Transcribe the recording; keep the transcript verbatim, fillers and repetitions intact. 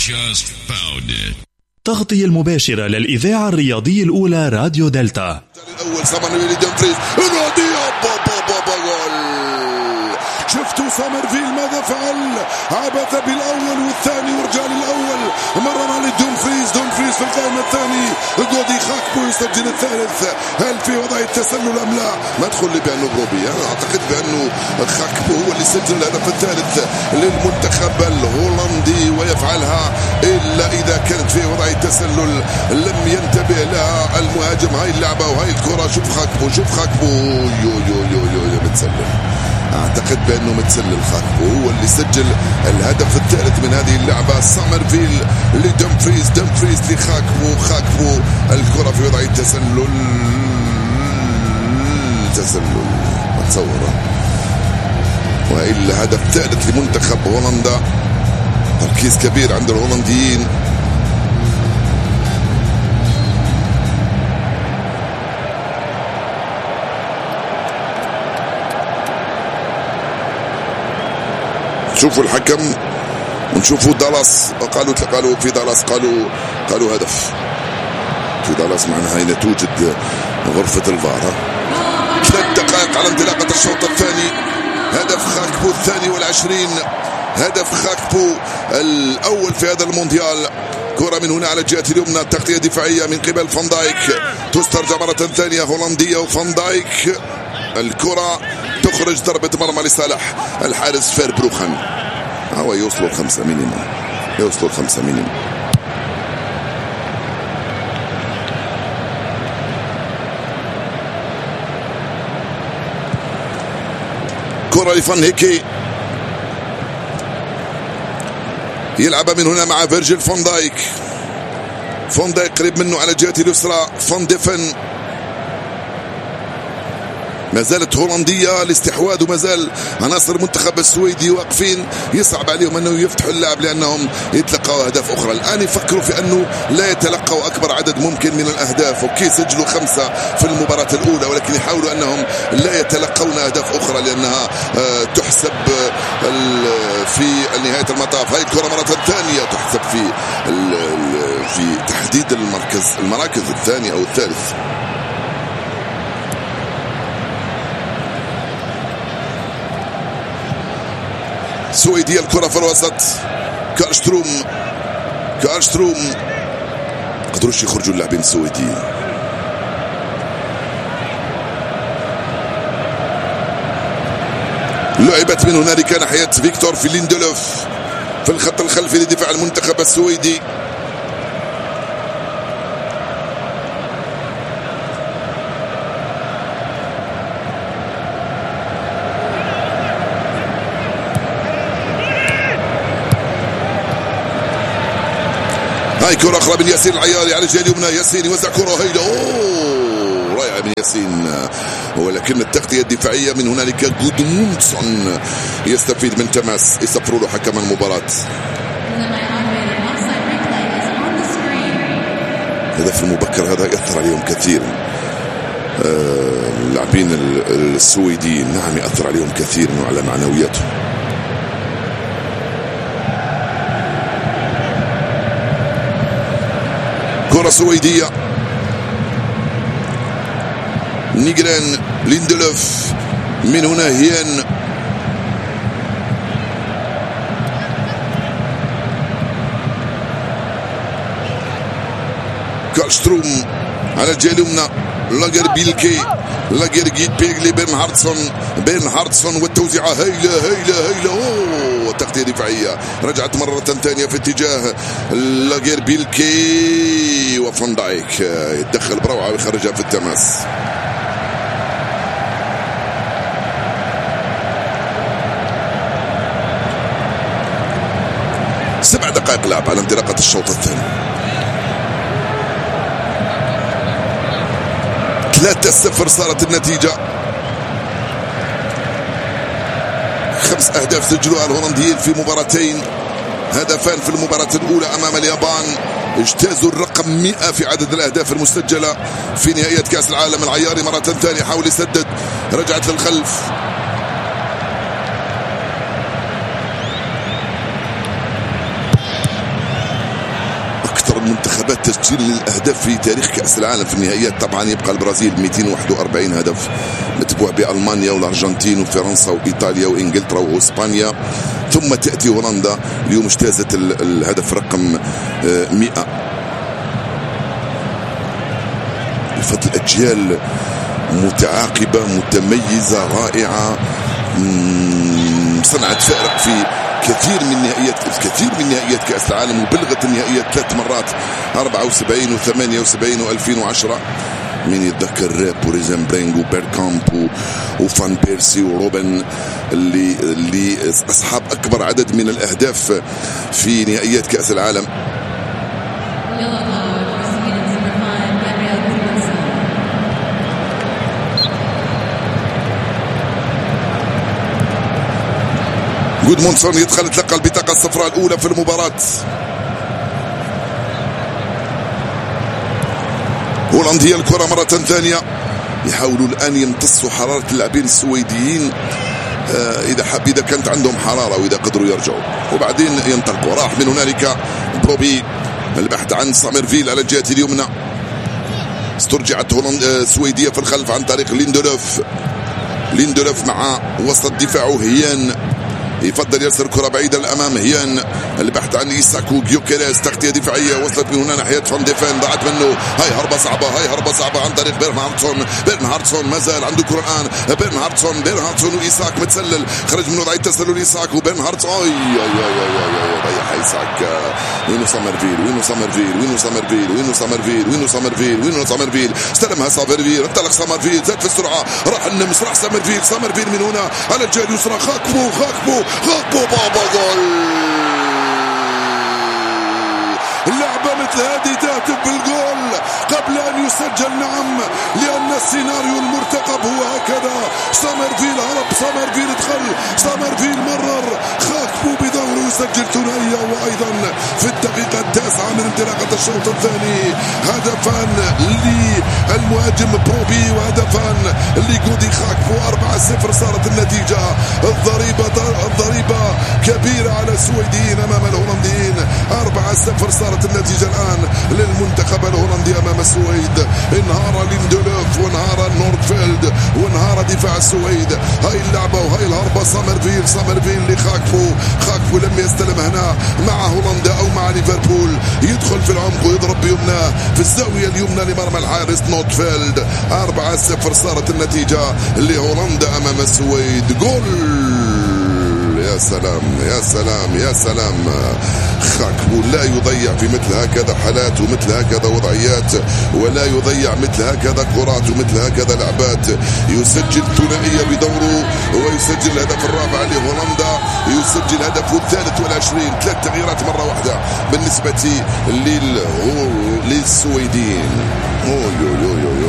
just found it. تغطية المباشرة للإذاعة الرياضية الأولى راديو دلتا. الأول سامرفيل دمفريز الراديو بابا بابا جول. شفتوا سامرفيل ماذا فعل؟ عبث بالأول والثاني ورجع للأول، مرر لدومفريز. دومفريز في القائمة الثاني. غودي خاكبو يسجل الثالث. هل في وضع التسلل أم لا؟ ما تقول لي بأنه بروبي، أنا أعتقد بأنه خاكبو هو اللي سجل الهدف الثالث للمنتخب الهولندي، ويفعلها إلا إذا كانت في وضع التسلل. لم ينتبه لها المهاجم هاي اللعبة وهاي الكرة. شوف خاكبو، شوف خاكبو، يو يو يو يو, يو متسلل. اعتقد بانه متسلل خاكبو هو اللي سجل الهدف الثالث من هذه اللعبه. سامرفيل لدمفريز، دمفريز لخاكبو، خاكبو الكره في وضع التسلل. تسلل متصوره، والا هدف ثالث لمنتخب هولندا. تركيز كبير عند الهولنديين. شوفوا الحكم ونشوفوا دالاس. قالوا قالوا في دالاس قالوا قالوا هدف في دالاس. معناها هنا توجد غرفة الفار. ثلاث دقائق على انطلاقة الشوط الثاني. هدف خاكبو الثاني والعشرين. هدف خاكبو الأول في هذا المونديال. كرة من هنا على الجهة اليمنى، تغطية دفاعية من قبل فان دايك. تسترجع مرة ثانية هولندية وفان دايك. الكرة تخرج ضربة مرمى لصالح الحارس فيربروخن. هو يوصلوا الخمسة مينيموم، يوصلوا الخمسة مينيموم. كرة لفان هيكي، يلعب من هنا مع فيرجيل فان دايك. فان دايك قريب منه على الجهة اليسرى. فان ديفن. ما زالت هولندية الاستحواذ، وما زال عناصر المنتخب السويدي واقفين. يصعب عليهم انه يفتحوا اللعب لانهم يتلقوا اهداف اخرى. الان يفكروا في انه لا يتلقوا اكبر عدد ممكن من الاهداف. اوكي سجلوا خمسة في المباراة الاولى، ولكن يحاولوا انهم لا يتلقون اهداف اخرى لانها تحسب في نهاية المطاف. هاي الكرة مرة ثانية تحسب في في تحديد المركز المراكز الثاني او الثالث. سويدية الكرة في الوسط. كارشتروم، كارشتروم قدروش يخرجوا اللاعبين السويديين. لعبت من هنالك ناحية فيكتور في ليندلوف في الخط الخلفي لدفاع المنتخب السويدي. هاي كرة أخرى من ياسين العياري على الجهة اليمنى. ياسين يوزع كرة هيدا، أوه رائعة من ياسين، ولكن التغطية الدفاعية من هنالك. جودمونسون يستفيد من تماس يصفروا له حكم المباراة. الهدف المبكر هذا يأثر عليهم كثيرا. اللاعبين السويديين نعم يأثر عليهم كثيرا وعلى معنوياتهم. كرة سويدية. نيجرين، ليندلوف، من هنا هيان. كارلستروم على الجهة اليمنى. لاجر بيلكي، لاجر جيت بيغلي بين هارتسون، بين هارتسون والتوزيعة هيلة هيلة هيلة. أوه تغطية دفاعية. رجعت مرة ثانية في اتجاه لاجر بيلكي، وفان دايك يتدخل بروعة ويخرجها في التماس. سبع دقائق لعب على انطلاقة الشوط الثاني. ثلاثة صفر صارت النتيجة. خمس أهداف سجلوها الهولنديين في مباراتين. هدفان في المباراة الأولى أمام اليابان. اجتازوا الرقم مئة في عدد الأهداف المسجلة في نهاية كأس العالم. العياري مرة ثانية حاول يسدد، رجعت للخلف. منتخبات تسجيل الأهداف في تاريخ كأس العالم في النهائيات. طبعا يبقى البرازيل مئتين وواحد وأربعين هدف، متبوع بألمانيا والأرجنتين وفرنسا وإيطاليا وإنجلترا وإسبانيا، ثم تأتي هولندا اليوم اجتازت الهدف رقم مئة. بفضل أجيال متعاقبة متميزة رائعة صنعت فارق في كثير من نهائيات الكثير من نهائيات كأس العالم، وبلغت النهائيات ثلاث مرات أربعة وسبعين وثمانية وسبعين وألفين وعشرة. من يتذكر بوريزن برينغ وبيركامب وفان بيرسي وروبن اللي اللي أصحاب أكبر عدد من الأهداف في نهائيات كأس العالم. جودمونسون يدخل يتلقى البطاقة الصفراء الأولى في المباراة. هولندية الكرة مرة ثانية، يحاولوا الآن يمتصوا حرارة اللاعبين السويديين آه إذا حب إذا كانت عندهم حرارة وإذا قدروا يرجعوا، وبعدين ينطلقوا. راح من هنالك بروبي البحث عن سامرفيل على الجهة اليمنى. استرجعت هولندا السويدية في الخلف عن طريق ليندولوف. ليندولوف مع وسط دفاعه هيان، يفضل يرسل كرة بعيدة للأمام. هيان البحث عن إيساكو جيوكيريز، تغطية دفاعية وصلت من هنا ناحية فان ديفين، ضاعت منه. هاي هربة صعبة، هاي هربة صعبة عن طريق بيرنهاردسون. بيرنهاردسون ما زال عنده كرة الآن. بيرنهاردسون بيرنهاردسون وإيساك متسلل، خرج منه ضعيف تسلل إيساك وبيرنهاردسون. أي أي أي ضيع إيساك. وينو سامرفيل وينو سامرفيل وينو سامرفيل وينو سامرفيل وينو سامرفيل وينو سامرفيل استلمها سامرفيل، انطلق سامرفيل، زاد في السرعة، راح النمس، راح سامرفيل. سامرفيل من هنا على الجهة اليسرى، خاكبو خاكبو خاكبو بابا جول. اللعبة مثل هذه تهتف بالجول قبل أن يسجل، نعم، لأن السيناريو المرتقب هو هكذا. سامرفيل هرب، سامرفيل دخل، سامرفيل مرر، خاكبو بدوره يسجل ثنائية. وأيضا في الدقيقة التاسعة من انطلاقة الشوط الثاني هدفان للمهاجم بروبي وهدفان لجودي خاكبو. أربعة صفر صارت النتيجة. الضريبة الضريبة كبيرة على السويديين أمام الهولنديين. أربعة صفر صارت النتيجة الآن للمنتخب الهولندي أمام السويد. انهار ليندولوف وانهار نوردفيلد وانهار دفاع السويد. هاي اللعبة وهاي الهربة. سامرفيل سامرفيل لخاكبو. خاكبو لم يستلم هنا مع هولندا أو مع ليفربول، يدخل في العمق ويضرب بيمناه في الزاوية اليمنى لمرمى الحارس نوردفيلد. أربعة صفر صارت النتيجة لهولندا أمام السويد. جول. يا سلام يا سلام يا سلام. خاكبو لا يضيع في مثل هكذا حالات ومثل هكذا وضعيات، ولا يضيع مثل هكذا كرات ومثل هكذا لعبات. يسجل ثنائية بدوره ويسجل الهدف الرابع لهولندا، يسجل هدفه الثالث والعشرين. ثلاث تغييرات مرة واحدة بالنسبة للسويدين.